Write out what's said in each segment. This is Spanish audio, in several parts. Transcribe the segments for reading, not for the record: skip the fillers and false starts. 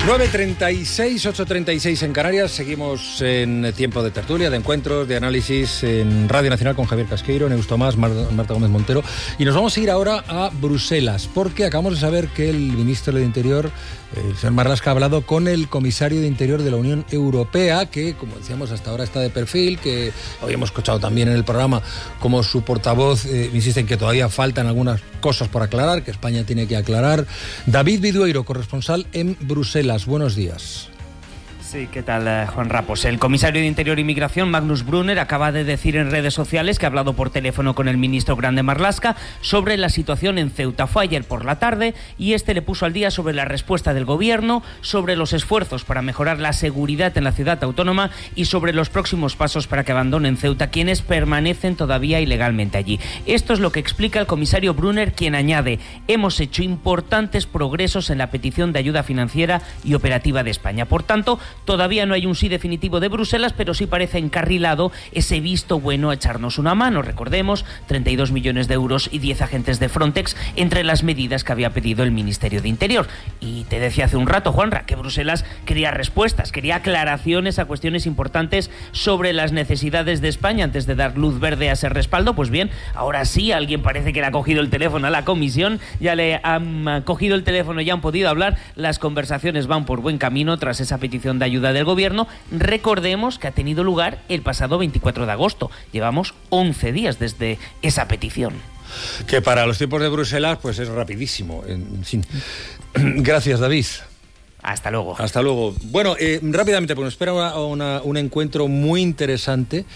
9:36, 8:36 en Canarias. Seguimos en tiempo de tertulia, de encuentros, de análisis en Radio Nacional con Javier Casqueiro, Neus Tomás, Marta Gómez Montero. Y nos vamos a ir ahora a Bruselas, porque acabamos de saber que el ministro de Interior, el señor Marlaska, ha hablado con el comisario de Interior de la Unión Europea, que, como decíamos, hasta ahora está de perfil, que habíamos escuchado también en el programa como su portavoz insiste en que todavía faltan algunas cosas por aclarar, que España tiene que aclarar. David Bidueiro, corresponsal en Bruselas. Buenos días. Sí, ¿qué tal, Juan Rapos? El comisario de Interior y Migración, Magnus Brunner, acaba de decir en redes sociales que ha hablado por teléfono con el ministro Grande Marlaska sobre la situación en Ceuta. Fue ayer por la tarde y le puso al día sobre la respuesta del gobierno, sobre los esfuerzos para mejorar la seguridad en la ciudad autónoma y sobre los próximos pasos para que abandonen Ceuta quienes permanecen todavía ilegalmente allí. Esto es lo que explica el comisario Brunner, quien añade: hemos hecho importantes progresos en la petición de ayuda financiera y operativa de España. Por tanto, todavía no hay un sí definitivo de Bruselas, pero sí parece encarrilado ese visto bueno a echarnos una mano. Recordemos, 32 millones de euros y 10 agentes de Frontex entre las medidas que había pedido el Ministerio de Interior. Y te decía hace un rato, Juanra, que Bruselas quería respuestas, quería aclaraciones a cuestiones importantes sobre las necesidades de España antes de dar luz verde a ese respaldo. Pues bien, ahora sí, alguien parece que le ha cogido el teléfono a la comisión, ya le han cogido el teléfono, ya han podido hablar, las conversaciones van por buen camino tras esa petición de ayuda del gobierno. Recordemos que ha tenido lugar el pasado 24 de agosto. Llevamos 11 días desde esa petición. Que para los tiempos de Bruselas pues es rapidísimo. En fin. Gracias, David. Hasta luego. Hasta luego. Bueno, rápidamente, porque nos espera un encuentro muy interesante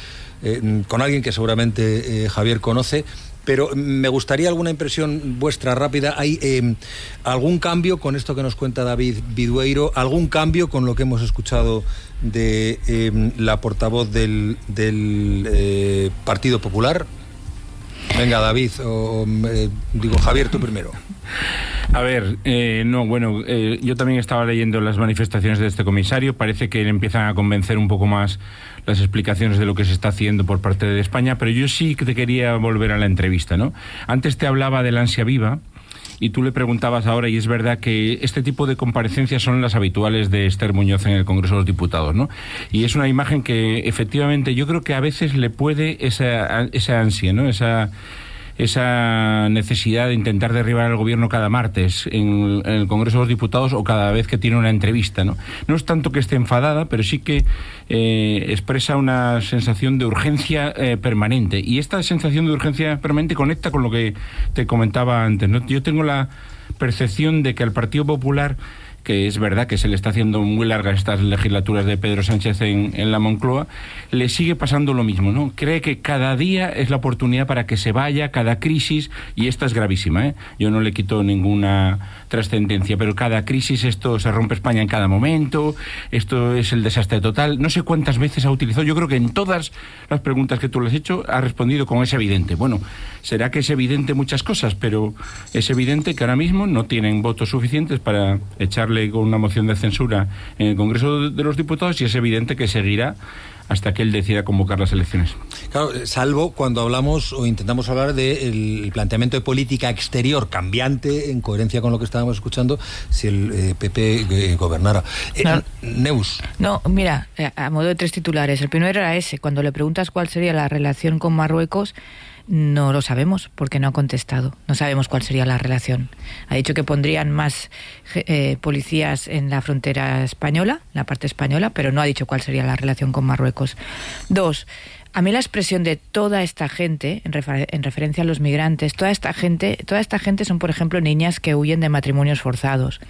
con alguien que seguramente Javier conoce. Pero me gustaría alguna impresión vuestra rápida. ¿Hay algún cambio con esto que nos cuenta David Bidueiro? ¿Algún cambio con lo que hemos escuchado de la portavoz del Partido Popular? Venga, David, digo Javier, tú primero. A ver, yo también estaba leyendo las manifestaciones de este comisario. Parece que le empiezan a convencer un poco más las explicaciones de lo que se está haciendo por parte de España, pero yo sí que te quería volver a la entrevista, ¿no? Antes te hablaba del ansia viva y tú le preguntabas ahora, y es verdad que este tipo de comparecencias son las habituales de Esther Muñoz en el Congreso de los Diputados, ¿no? Y es una imagen que efectivamente yo creo que a veces le puede esa ansia, ¿no? Esa necesidad de intentar derribar al gobierno cada martes en el Congreso de los Diputados o cada vez que tiene una entrevista, ¿no? No es tanto que esté enfadada, pero sí que expresa una sensación de urgencia permanente. Y esta sensación de urgencia permanente conecta con lo que te comentaba antes, ¿no? Yo tengo la percepción de que al Partido Popular, que es verdad que se le está haciendo muy largas estas legislaturas de Pedro Sánchez en la Moncloa, le sigue pasando lo mismo, ¿no? Cree que cada día es la oportunidad para que se vaya, cada crisis, y esta es gravísima, ¿eh? Yo no le quito ninguna trascendencia, pero cada crisis, esto se rompe España en cada momento, esto es el desastre total. No sé cuántas veces ha utilizado, yo creo que en todas las preguntas que tú le has hecho ha respondido con es evidente. Bueno, será que es evidente muchas cosas, pero es evidente que ahora mismo no tienen votos suficientes para echarle con una moción de censura en el Congreso de los Diputados, y es evidente que seguirá hasta que él decida convocar las elecciones. Claro, salvo cuando hablamos o intentamos hablar del planteamiento de política exterior cambiante en coherencia con lo que estábamos escuchando si el PP gobernara. Neus. No, mira, a modo de 3 titulares. El primero era ese. Cuando le preguntas cuál sería la relación con Marruecos, no lo sabemos porque no ha contestado. No sabemos cuál sería la relación. Ha dicho que pondrían más policías en la frontera española, en la parte española, pero no ha dicho cuál sería la relación con Marruecos. 2. A mí la expresión de toda esta gente, en referencia a los migrantes, toda esta gente son, por ejemplo, niñas que huyen de matrimonios forzados,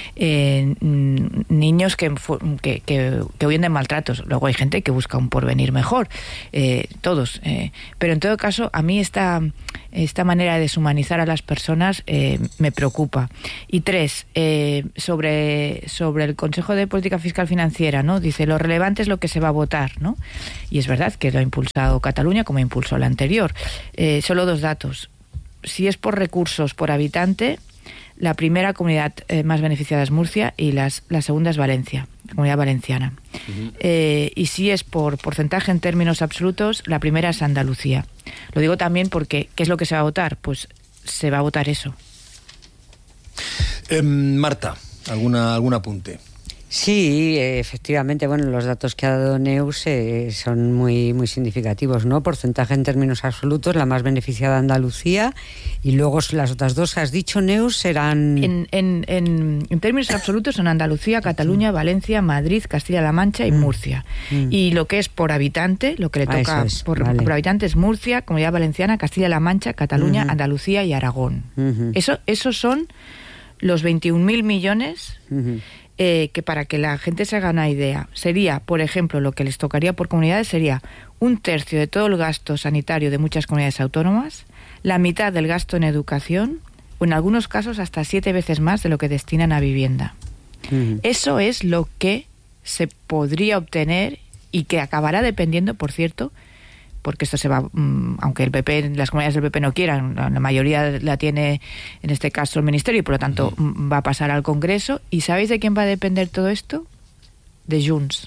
niños que huyen de maltratos. Luego hay gente que busca un porvenir mejor, todos. Pero en todo caso, a mí esta manera de deshumanizar a las personas me preocupa. Y 3, sobre el Consejo de Política Fiscal Financiera, ¿no? Dice, lo relevante es lo que se va a votar, ¿no? Y es verdad que lo ha impulsado Cataluña como impulsó la anterior. Solo 2 datos. Si es por recursos por habitante, la primera comunidad más beneficiada es Murcia y la segunda es Valencia, la Comunidad Valenciana. Uh-huh. Y si es por porcentaje en términos absolutos, la primera es Andalucía. Lo digo también porque, ¿qué es lo que se va a votar? Pues se va a votar eso. Marta, ¿algún apunte? Sí, efectivamente, bueno, los datos que ha dado Neus son muy, muy significativos, ¿no? Porcentaje en términos absolutos, la más beneficiada Andalucía, y luego las otras dos que has dicho, Neus, serán... En términos absolutos son Andalucía, Cataluña, Valencia, Madrid, Castilla-La Mancha y Murcia. Y lo que es por habitante, lo que le toca por habitante es Murcia, Comunidad Valenciana, Castilla-La Mancha, Cataluña, Andalucía y Aragón. Esos son los 21.000 millones... que para que la gente se haga una idea, sería, por ejemplo, lo que les tocaría por comunidades sería 1/3 de todo el gasto sanitario de muchas comunidades autónomas, la mitad del gasto en educación, o en algunos casos hasta 7 veces más de lo que destinan a vivienda. Eso es lo que se podría obtener y que acabará dependiendo, por cierto, porque esto se va, aunque el PP, las comunidades del PP no quieran, la mayoría la tiene en este caso el Ministerio y por lo tanto va a pasar al Congreso. ¿Y sabéis de quién va a depender todo esto? De Junts.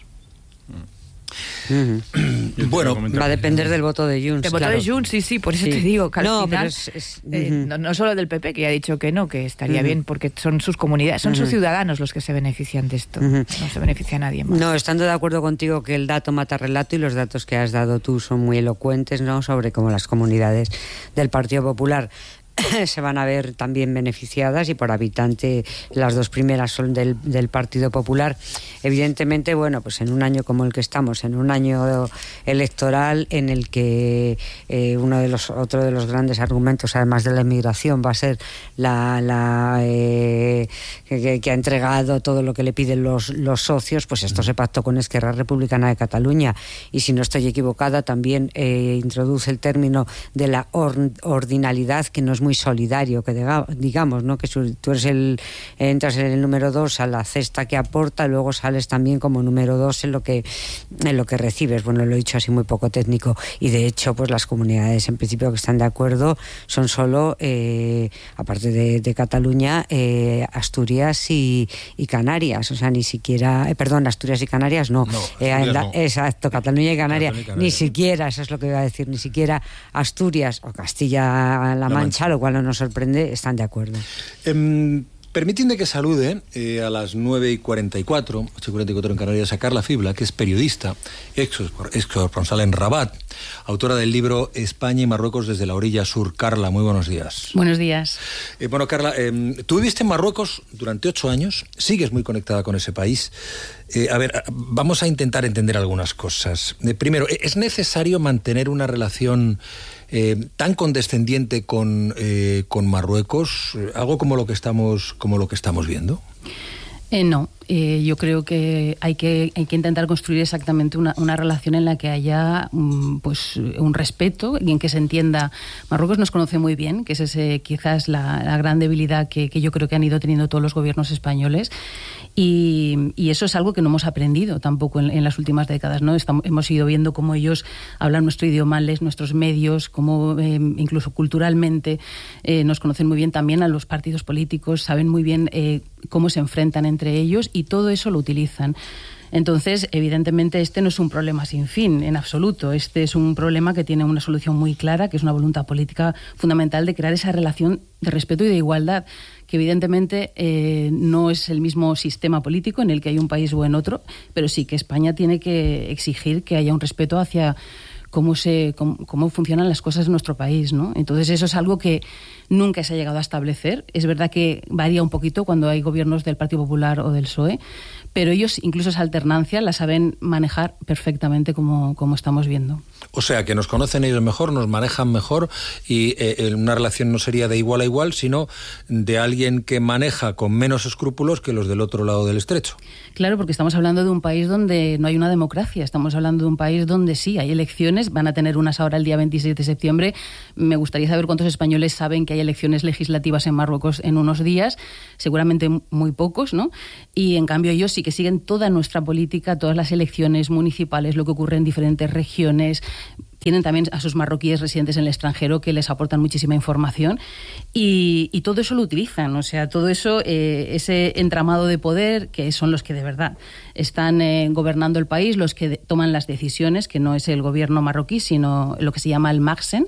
Bueno, va a depender del voto de Junts. Del voto de Junts, sí, por eso te digo que al final, pero no solo del PP, que ya ha dicho que no, que estaría bien, porque son sus comunidades, son sus ciudadanos los que se benefician de esto, no se beneficia a nadie más. No, estando de acuerdo contigo que el dato mata relato y los datos que has dado tú son muy elocuentes, ¿no?, sobre cómo las comunidades del Partido Popular se van a ver también beneficiadas, y por habitante las dos primeras son del Partido Popular. Evidentemente, bueno, pues en un año como el que estamos, en un año electoral en el que otro de los grandes argumentos, además de la inmigración, va a ser que ha entregado todo lo que le piden los socios, pues esto se pactó con Esquerra Republicana de Cataluña, y si no estoy equivocada también introduce el término de la ordinalidad, que no es muy solidario, que digamos, ¿no?, que tú entras en el número 2 a la cesta que aporta, luego sales también como número 2 en lo que recibes. Bueno, lo he dicho así muy poco técnico, y de hecho pues las comunidades en principio que están de acuerdo son solo, aparte de Cataluña, Asturias y Canarias, o sea, ni siquiera, perdón, Asturias y Canarias no. Exacto, Cataluña y Canarias, ni siquiera, eso es lo que iba a decir, ni siquiera Asturias o Castilla-La Mancha, lo cual no nos sorprende, están de acuerdo. Permíteme que salude a las 9:44, 8:44 en Canarias, a Carla Fibla, que es periodista, ex corresponsal en Rabat, autora del libro España y Marruecos desde la orilla sur. Carla, muy buenos días. Buenos días. Bueno, Carla, tú viviste en Marruecos durante 8 años, sigues muy conectada con ese país. A ver, vamos a intentar entender algunas cosas. Primero, ¿es necesario mantener una relación tan condescendiente con Marruecos, algo como lo que estamos viendo? No, yo creo que hay que intentar construir exactamente una relación en la que haya pues un respeto y en que se entienda. Marruecos nos conoce muy bien, que es quizás la gran debilidad que yo creo que han ido teniendo todos los gobiernos españoles, y eso es algo que no hemos aprendido tampoco en las últimas décadas, ¿no? Hemos ido viendo cómo ellos hablan nuestro idioma, leen nuestros medios, cómo incluso culturalmente nos conocen muy bien, también a los partidos políticos, saben muy bien cómo se enfrentan entre ellos, y todo eso lo utilizan. Entonces, evidentemente, este no es un problema sin fin, en absoluto. Este es un problema que tiene una solución muy clara, que es una voluntad política fundamental de crear esa relación de respeto y de igualdad, que evidentemente no es el mismo sistema político en el que hay un país o en otro, pero sí que España tiene que exigir que haya un respeto hacia cómo funcionan las cosas en nuestro país, ¿no? Entonces eso es algo que nunca se ha llegado a establecer. Es verdad que varía un poquito cuando hay gobiernos del Partido Popular o del PSOE, pero ellos incluso esa alternancia la saben manejar perfectamente como estamos viendo. O sea, que nos conocen ellos mejor, nos manejan mejor, y una relación no sería de igual a igual, sino de alguien que maneja con menos escrúpulos que los del otro lado del estrecho. Claro, porque estamos hablando de un país donde no hay una democracia, estamos hablando de un país donde sí hay elecciones, van a tener unas ahora el día 26 de septiembre. Me gustaría saber cuántos españoles saben que hay elecciones legislativas en Marruecos en unos días, seguramente muy pocos, ¿no? Y en cambio ellos sí que siguen toda nuestra política, todas las elecciones municipales, lo que ocurre en diferentes regiones. Tienen también a sus marroquíes residentes en el extranjero que les aportan muchísima información, y todo eso lo utilizan. O sea, todo eso, ese entramado de poder, que son los que de verdad están gobernando el país, los que toman las decisiones, que no es el gobierno marroquí, sino lo que se llama el Magsen,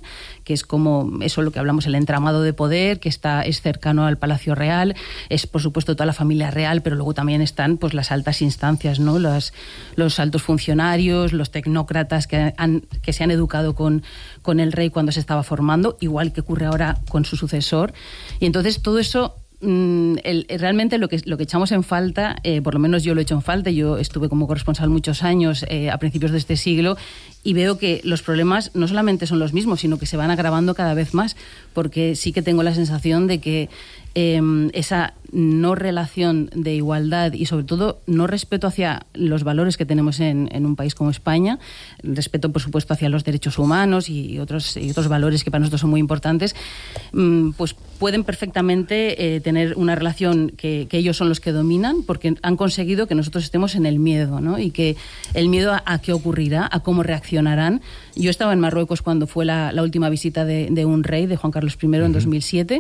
que es como eso lo que hablamos, el entramado de poder, que es cercano al Palacio Real, es por supuesto toda la familia real, pero luego también están pues las altas instancias, ¿no? Los altos funcionarios, los tecnócratas que se han educado con el rey cuando se estaba formando, igual que ocurre ahora con su sucesor. Y entonces todo eso, realmente lo que echamos en falta, por lo menos yo lo he hecho en falta, yo estuve como corresponsal muchos años a principios de este siglo, y veo que los problemas no solamente son los mismos, sino que se van agravando cada vez más, porque sí que tengo la sensación de que esa no relación de igualdad y sobre todo no respeto hacia los valores que tenemos en un país como España, respeto por supuesto hacia los derechos humanos y otros valores que para nosotros son muy importantes, pues pueden perfectamente tener una relación que ellos son los que dominan, porque han conseguido que nosotros estemos en el miedo, ¿no? Y que el miedo a qué ocurrirá, a cómo reaccionarán. Yo estaba en Marruecos cuando fue la última visita de un rey, de Juan Carlos I, en 2007,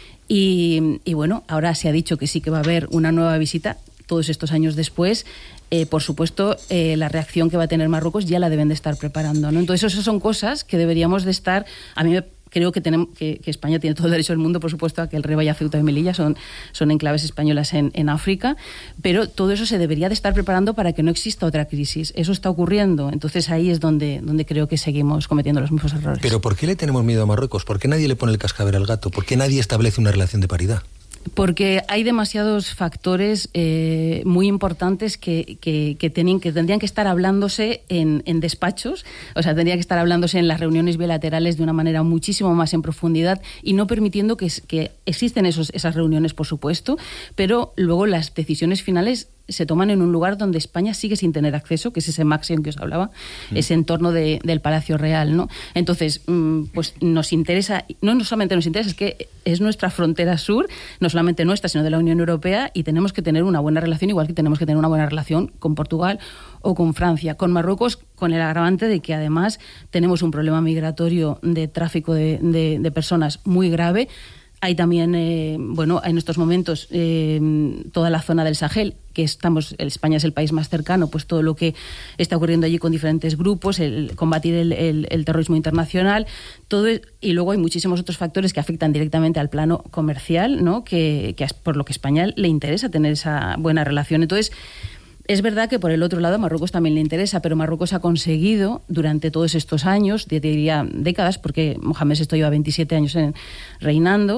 y bueno, ahora se ha dicho que sí que va a haber una nueva visita todos estos años después. Por supuesto, la reacción que va a tener Marruecos ya la deben de estar preparando, ¿no? Entonces, esas son cosas que deberíamos de estar... A mí creo que España tiene todo el derecho del mundo, por supuesto, a que el rey vaya a Ceuta y Melilla, son enclaves españolas en África, pero todo eso se debería de estar preparando para que no exista otra crisis. Eso está ocurriendo, entonces ahí es donde creo que seguimos cometiendo los mismos errores. ¿Pero por qué le tenemos miedo a Marruecos? ¿Por qué nadie le pone el cascabel al gato? ¿Por qué nadie establece una relación de paridad? Porque hay demasiados factores muy importantes que tendrían que estar hablándose en despachos, o sea, tendría que estar hablándose en las reuniones bilaterales de una manera muchísimo más en profundidad y no permitiendo que existen esas reuniones, por supuesto, pero luego las decisiones finales se toman en un lugar donde España sigue sin tener acceso, que es ese máximo que os hablaba, ese entorno del Palacio Real, ¿no? Entonces, pues nos interesa, no solamente nos interesa, es que es nuestra frontera sur, no solamente nuestra, sino de la Unión Europea, y tenemos que tener una buena relación, igual que tenemos que tener una buena relación con Portugal o con Francia. Con Marruecos, con el agravante de que además tenemos un problema migratorio de tráfico de personas muy grave. Hay también, en estos momentos, toda la zona del Sahel, que España es el país más cercano, pues todo lo que está ocurriendo allí con diferentes grupos, el combatir el terrorismo internacional, todo, y luego hay muchísimos otros factores que afectan directamente al plano comercial, ¿no? que por lo que a España le interesa tener esa buena relación. Entonces, es verdad que por el otro lado a Marruecos también le interesa, pero Marruecos ha conseguido durante todos estos años, diría décadas, porque Mohamed VI lleva 27 años reinando,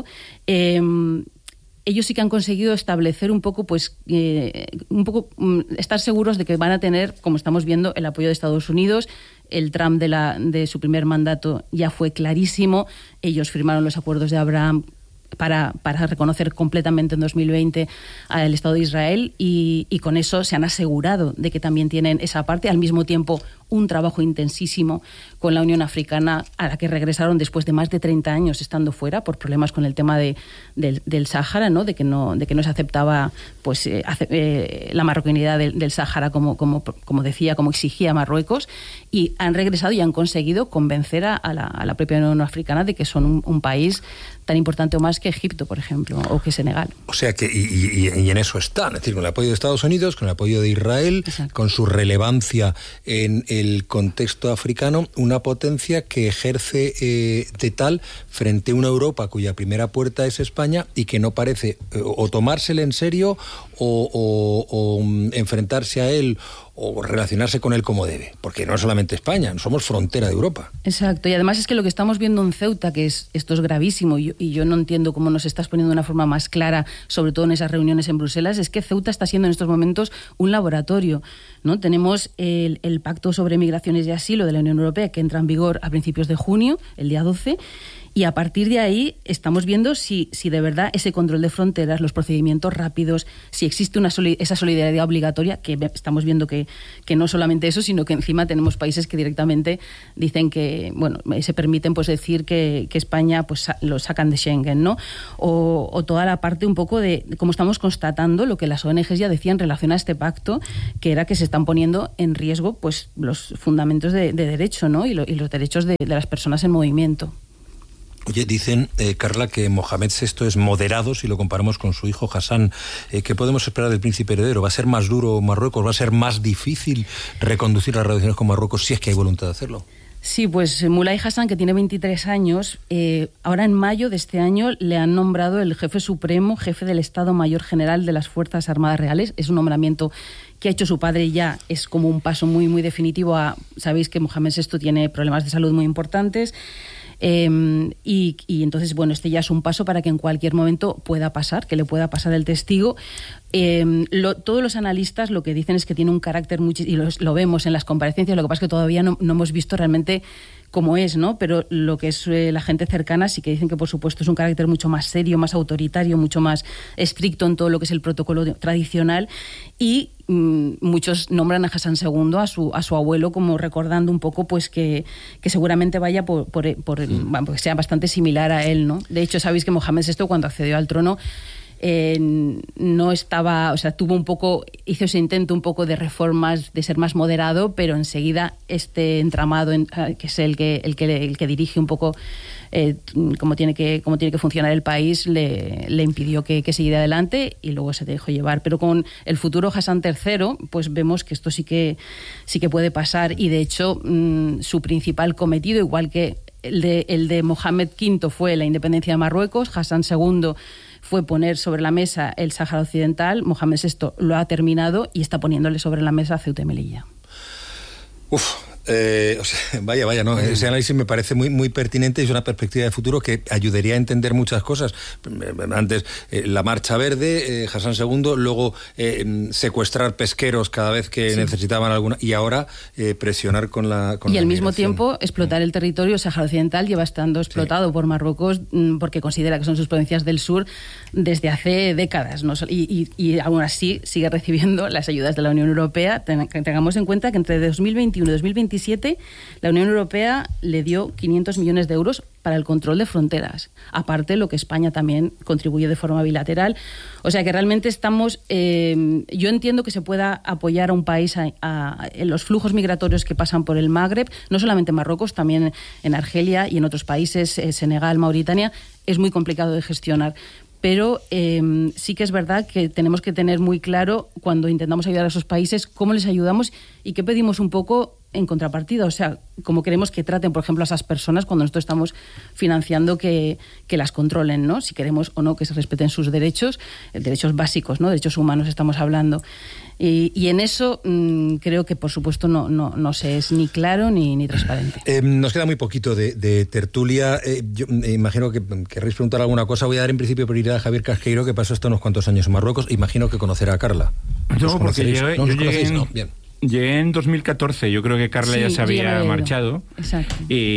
ellos sí que han conseguido establecer estar seguros de que van a tener, como estamos viendo, el apoyo de Estados Unidos. El Trump de su primer mandato ya fue clarísimo. Ellos firmaron los acuerdos de Abraham para reconocer completamente en 2020 al Estado de Israel y con eso se han asegurado de que también tienen esa parte, al mismo tiempo un trabajo intensísimo con la Unión Africana, a la que regresaron después de más de 30 años estando fuera por problemas con el tema del Sáhara, ¿no? de que no se aceptaba pues la marroquinidad del Sáhara como exigía Marruecos, y han regresado y han conseguido convencer a la propia Unión Africana de que son un país tan importante o más que Egipto, por ejemplo, o que Senegal. O sea que, y en eso están, es decir, con el apoyo de Estados Unidos, con el apoyo de Israel, exacto, con su relevancia en el contexto africano, una potencia que ejerce de tal frente a una Europa cuya primera puerta es España y que no parece o tomársele en serio o enfrentarse a él o relacionarse con él como debe, porque no es solamente España, somos frontera de Europa. Exacto, y además es que lo que estamos viendo en Ceuta, esto es gravísimo, y yo no entiendo cómo nos estás poniendo de una forma más clara, sobre todo en esas reuniones en Bruselas, es que Ceuta está siendo en estos momentos un laboratorio, ¿no? Tenemos el Pacto sobre Migraciones y Asilo de la Unión Europea, que entra en vigor a principios de junio, el día 12, y a partir de ahí estamos viendo si de verdad ese control de fronteras, los procedimientos rápidos, si existe esa solidaridad obligatoria, que estamos viendo que no solamente eso, sino que encima tenemos países que directamente dicen que, se permiten pues decir que España pues lo sacan de Schengen, ¿no? O toda la parte un poco de, como estamos constatando, lo que las ONGs ya decían en relación a este pacto, que era que se están poniendo en riesgo pues los fundamentos de derecho, ¿no? Y los derechos de las personas en movimiento. Oye, dicen, Carla, que Mohamed VI es moderado si lo comparamos con su hijo Hassan. ¿Qué podemos esperar del príncipe heredero? ¿Va a ser más duro Marruecos? ¿Va a ser más difícil reconducir las relaciones con Marruecos si es que hay voluntad de hacerlo? Sí, pues Mulay Hassan, que tiene 23 años, ahora en mayo de este año le han nombrado el jefe supremo, jefe del Estado Mayor General de las Fuerzas Armadas Reales. Es un nombramiento que ha hecho su padre y ya es como un paso muy, muy definitivo a... Sabéis que Mohamed VI tiene problemas de salud muy importantes. Y entonces, bueno, este ya es un paso para que en cualquier momento pueda pasar, que le pueda pasar el testigo. Todos los analistas lo que dicen es que tiene un carácter y lo vemos en las comparecencias, lo que pasa es que todavía no hemos visto realmente cómo es, ¿no? Pero lo que es la gente cercana sí que dicen que, por supuesto, es un carácter mucho más serio, más autoritario, mucho más estricto en todo lo que es el protocolo tradicional, y muchos nombran a Hassan II, a su abuelo, como recordando un poco pues que seguramente vaya porque sea bastante similar a él, ¿no? De hecho, sabéis que Mohamed VI, cuando accedió al trono, no estaba, o sea, hizo ese intento un poco de reformas, de ser más moderado, pero enseguida este entramado, que es el que dirige un poco cómo tiene que funcionar el país, le impidió que siguiera adelante, y luego se dejó llevar. Pero con el futuro Hassan III, pues vemos que esto sí que puede pasar, y de hecho su principal cometido, igual que el de Mohamed V fue la independencia de Marruecos, Hassan II fue poner sobre la mesa el Sáhara Occidental. Mohamed VI lo ha terminado y está poniéndole sobre la mesa Ceuta y Melilla. Vaya, ¿no? Ese análisis me parece muy, muy pertinente y es una perspectiva de futuro que ayudaría a entender muchas cosas. Antes, la Marcha Verde, Hassan II, luego secuestrar pesqueros cada vez que necesitaban alguna, y ahora presionar con la y al mismo migración. Tiempo explotar el territorio. Sáhara Occidental lleva estando explotado por Marruecos porque considera que son sus provincias del sur desde hace décadas, ¿no? Y aún así sigue recibiendo las ayudas de la Unión Europea. Tengamos en cuenta que entre 2021 y 2027 la Unión Europea le dio 500 millones de euros para el control de fronteras, aparte de lo que España también contribuye de forma bilateral. O sea que realmente estamos... yo entiendo que se pueda apoyar a un país en los flujos migratorios que pasan por el Magreb, no solamente en Marruecos, también en Argelia y en otros países, Senegal, Mauritania. Es muy complicado de gestionar. Pero sí que es verdad que tenemos que tener muy claro, cuando intentamos ayudar a esos países, cómo les ayudamos y qué pedimos un poco en contrapartida. O sea, cómo queremos que traten, por ejemplo, a esas personas cuando nosotros estamos financiando que las controlen, ¿no? Si queremos o no que se respeten sus derechos básicos, ¿no? Derechos humanos estamos hablando. Y en eso creo que, por supuesto, no se es ni claro ni transparente. Nos queda muy poquito de tertulia. Yo imagino que querréis preguntar alguna cosa. Voy a dar en principio prioridad a Javier Casqueiro, que pasó hasta unos cuantos años en Marruecos. Imagino que conocerá a Carla. No, porque Bien. Llegué en 2014, yo creo que Carla ya se había marchado. Exacto.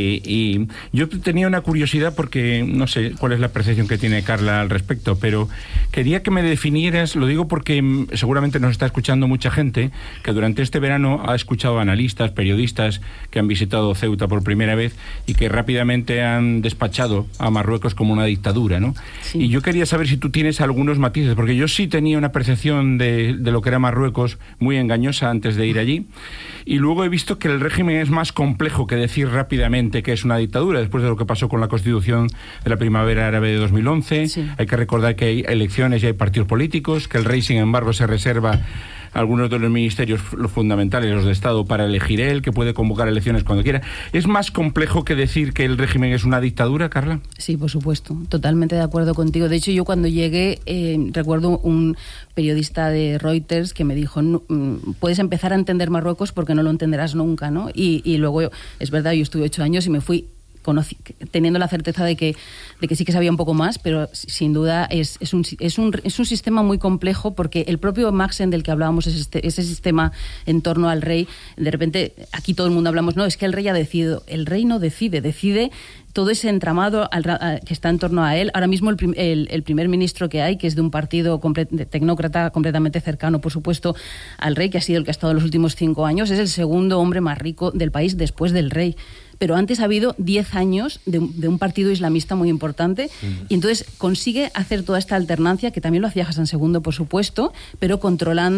Y yo tenía una curiosidad porque no sé cuál es la percepción que tiene Carla al respecto, pero quería que me definieras, lo digo porque seguramente nos está escuchando mucha gente que durante este verano ha escuchado a analistas, periodistas que han visitado Ceuta por primera vez y que rápidamente han despachado a Marruecos como una dictadura, ¿no? Sí. Y yo quería saber si tú tienes algunos matices, porque yo sí tenía una percepción de lo que era Marruecos muy engañosa antes de ir allí, y luego he visto que el régimen es más complejo que decir rápidamente que es una dictadura, después de lo que pasó con la Constitución de la Primavera Árabe de 2011. Sí. Hay que recordar que hay elecciones y hay partidos políticos, que el rey, sin embargo, se reserva algunos de los ministerios fundamentales, los de Estado, para elegir él, que puede convocar elecciones cuando quiera. ¿Es más complejo que decir que el régimen es una dictadura, Carla? Sí, por supuesto. Totalmente de acuerdo contigo. De hecho, yo cuando llegué, recuerdo un periodista de Reuters que me dijo, puedes empezar a entender Marruecos porque no lo entenderás nunca, ¿no? Y luego, es verdad, yo estuve 8 años y me fui teniendo la certeza de que sí que sabía un poco más, pero sin duda es un sistema muy complejo, porque el propio Maxen del que hablábamos, ese sistema en torno al rey, de repente aquí todo el mundo hablamos, no, es que el rey ha decidido. El rey no decide todo ese entramado que está en torno a él. Ahora mismo el primer ministro que hay, que es de un partido tecnócrata completamente cercano, por supuesto, al rey, que ha sido el que ha estado los últimos 5 años, es el segundo hombre más rico del país después del rey. Pero antes ha habido 10 años de un partido islamista muy importante, y entonces consigue hacer toda esta alternancia, que también lo hacía Hassan II, por supuesto, pero controlando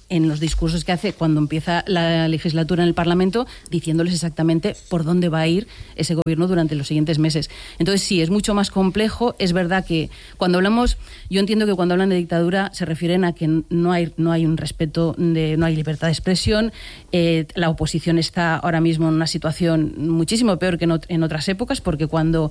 en los discursos que hace cuando empieza la legislatura en el Parlamento, diciéndoles exactamente por dónde va a ir ese gobierno durante los siguientes meses. Entonces sí, es mucho más complejo. Es verdad que cuando hablamos, yo entiendo que cuando hablan de dictadura se refieren a que no hay un respeto, no hay libertad de expresión, la oposición está ahora mismo en una situación muchísimo peor que en otras épocas, porque cuando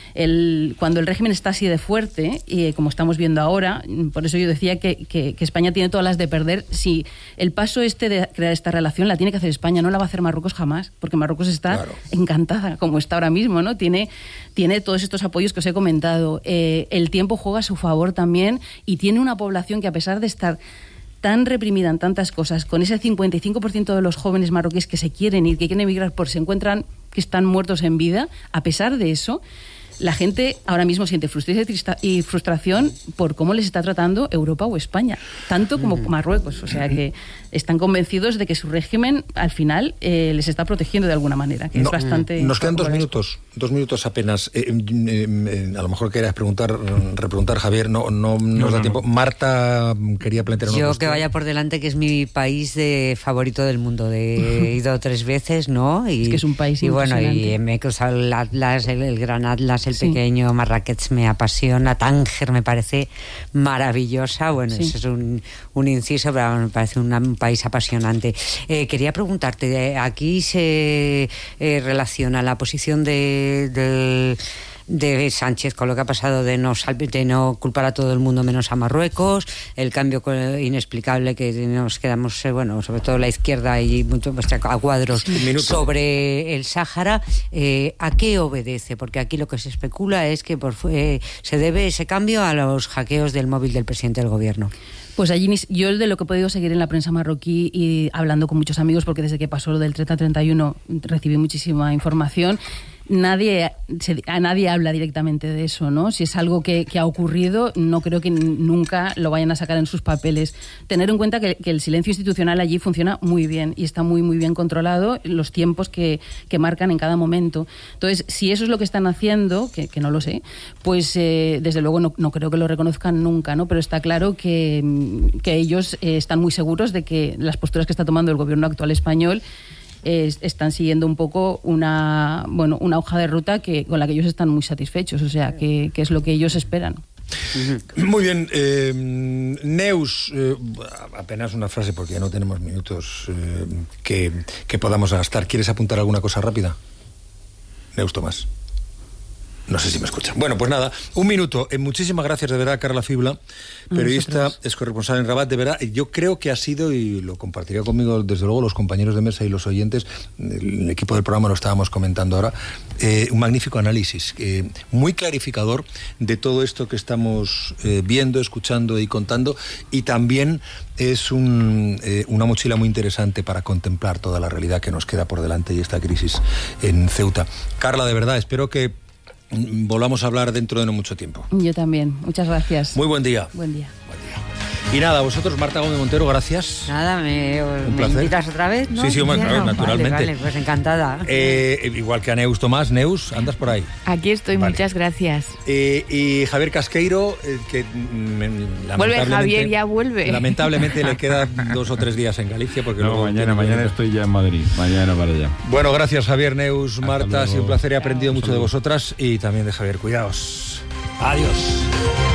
el régimen está así de fuerte, y como estamos viendo ahora, por eso yo decía que España tiene todas las de perder. Si el paso de crear esta relación la tiene que hacer España, no la va a hacer Marruecos jamás, porque Marruecos está encantada como está ahora mismo, ¿no? Tiene todos estos apoyos que os he comentado. El tiempo juega a su favor también, y tiene una población que, a pesar de estar tan reprimida en tantas cosas, con ese 55% de los jóvenes marroquíes que se quieren ir, que quieren emigrar, se encuentran que están muertos en vida, a pesar de eso, la gente ahora mismo siente frustración por cómo les está tratando Europa o España, tanto como Marruecos. O sea que están convencidos de que su régimen al final les está protegiendo de alguna manera, que es bastante... Nos quedan 2 minutos apenas. A lo mejor querías repreguntar, Javier, no nos da tiempo. Marta quería plantear una cuestión. Que vaya por delante, que es mi país favorito del mundo. He ido 3 veces, ¿no? Es que es un país impresionante. Y bueno, y me he cruzado el Atlas, el Gran Atlas, el pequeño, Marrakech me apasiona, Tánger me parece maravillosa. Bueno, eso es un inciso, pero me parece un país apasionante. Quería preguntarte, aquí se relaciona la posición de Sánchez con lo que ha pasado de no culpar a todo el mundo menos a Marruecos, el cambio inexplicable que nos quedamos, sobre todo la izquierda y mucho a cuadros sobre el Sáhara. ¿A qué obedece? Porque aquí lo que se especula es que se debe ese cambio a los hackeos del móvil del presidente del gobierno. Pues allí yo de lo que he podido seguir en la prensa marroquí y hablando con muchos amigos, porque desde que pasó lo del 30-31 recibí muchísima información, nadie habla directamente de eso, ¿no? Si es algo que ha ocurrido, no creo que nunca lo vayan a sacar en sus papeles. Tener en cuenta que el silencio institucional allí funciona muy bien y está muy, muy bien controlado, los tiempos que marcan en cada momento. Entonces, si eso es lo que están haciendo, que no lo sé, pues desde luego no creo que lo reconozcan nunca, ¿no? Pero está claro que ellos están muy seguros de que las posturas que está tomando el gobierno actual español están siguiendo un poco una hoja de ruta con la que ellos están muy satisfechos, o sea, que es lo que ellos esperan. Muy bien, Neus, apenas una frase porque ya no tenemos minutos que podamos gastar. ¿Quieres apuntar alguna cosa rápida? Neus Tomás. No sé si me escuchan. Bueno, pues nada, 1 minuto. Muchísimas gracias, de verdad, Carla Fibla, periodista, es corresponsal en Rabat. De verdad, yo creo que ha sido, y lo compartiría conmigo, desde luego, los compañeros de mesa y los oyentes, el equipo del programa lo estábamos comentando ahora, un magnífico análisis, muy clarificador de todo esto que estamos viendo, escuchando y contando, y también es una mochila muy interesante para contemplar toda la realidad que nos queda por delante y esta crisis en Ceuta. Carla, de verdad, espero que volvamos a hablar dentro de no mucho tiempo. Yo también, muchas gracias. Muy buen día. Buen día. Y nada, vosotros, Marta Gómez Montero, gracias. Nada, me invitas otra vez, ¿no? Sí, naturalmente. Vale, pues encantada. Igual que a Neus Tomás. Neus, ¿andas por ahí? Aquí estoy, muchas gracias. Y Javier Casqueiro, que vuelve Javier, ya vuelve. Lamentablemente le quedan 2 o 3 días en Galicia. Porque mañana estoy ya en Madrid, mañana para allá. Bueno, gracias Javier, Neus, Marta, ha sido un placer, he aprendido mucho de Saludos. vosotras y también de Javier. Cuidaos. Adiós.